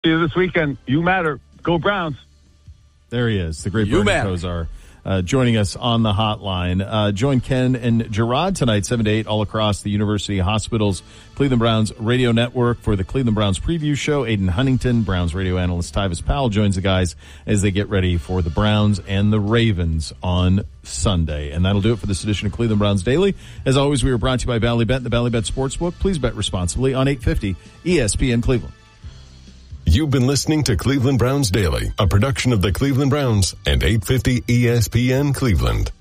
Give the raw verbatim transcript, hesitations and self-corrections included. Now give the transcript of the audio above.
See you this weekend. You matter. Go Browns. There he is, the great You Bernie matter. Kosar, uh, joining us on the hotline. Uh, join Ken and Gerard tonight, seven to eight, all across the University Hospitals Cleveland Browns radio network for the Cleveland Browns preview show. Aiden Huntington, Browns radio analyst Tyvis Powell joins the guys as they get ready for the Browns and the Ravens on Sunday. And that'll do it for this edition of Cleveland Browns Daily. As always, we are brought to you by Bally Bet and the Bally Bet Sportsbook. Please bet responsibly on eight fifty E S P N Cleveland. You've been listening to Cleveland Browns Daily, a production of the Cleveland Browns and eight fifty E S P N Cleveland.